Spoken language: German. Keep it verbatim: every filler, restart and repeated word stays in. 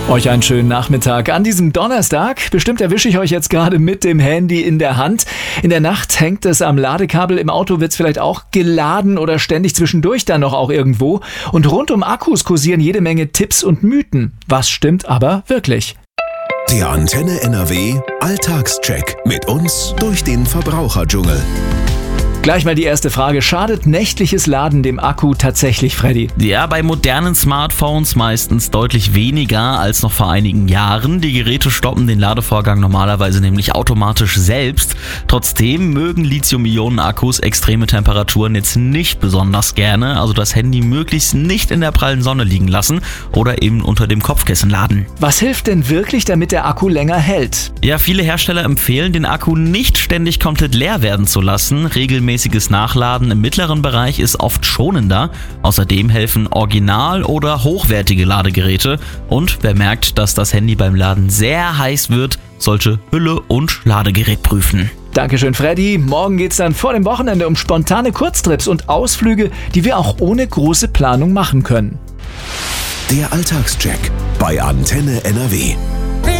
Euch einen schönen Nachmittag an diesem Donnerstag. Bestimmt erwische ich euch jetzt gerade mit dem Handy in der Hand. In der Nacht hängt es am Ladekabel, im Auto wird es vielleicht auch geladen oder ständig zwischendurch dann noch auch irgendwo. Und rund um Akkus kursieren jede Menge Tipps und Mythen. Was stimmt aber wirklich? Der Antenne N R W Alltagscheck mit uns durch den Verbraucherdschungel. Gleich mal die erste Frage. Schadet nächtliches Laden dem Akku tatsächlich, Freddy? Ja, bei modernen Smartphones meistens deutlich weniger als noch vor einigen Jahren. Die Geräte stoppen den Ladevorgang normalerweise nämlich automatisch selbst. Trotzdem mögen Lithium-Ionen-Akkus extreme Temperaturen jetzt nicht besonders gerne. Also das Handy möglichst nicht in der prallen Sonne liegen lassen oder eben unter dem Kopfkissen laden. Was hilft denn wirklich, damit der Akku länger hält? Ja, viele Hersteller empfehlen, den Akku nicht ständig komplett leer werden zu lassen. Regelmäßig Regelmäßiges Nachladen im mittleren Bereich ist oft schonender. Außerdem helfen original- oder hochwertige Ladegeräte. Und wer merkt, dass das Handy beim Laden sehr heiß wird, sollte Hülle und Ladegerät prüfen. Dankeschön, Freddy. Morgen geht's dann vor dem Wochenende um spontane Kurztrips und Ausflüge, die wir auch ohne große Planung machen können. Der Alltagscheck bei Antenne N R W.